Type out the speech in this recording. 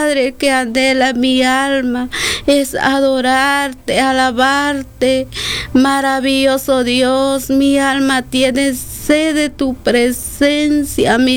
Padre, que anhela mi alma es adorarte, alabarte. Maravilloso Dios, mi alma tiene sed de tu presencia, mi